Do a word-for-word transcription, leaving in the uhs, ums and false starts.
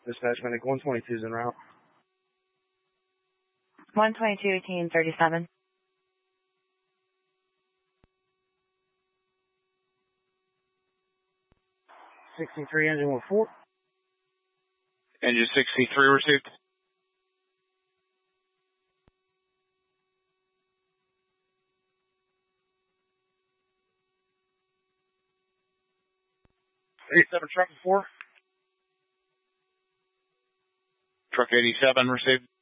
Dispatch medic one twenty-two is en route. one twenty-two, eighteen thirty-seven. sixty-three, engine one four. Engine sixty-three received. eighty-seven, truck four. Truck eighty-seven received.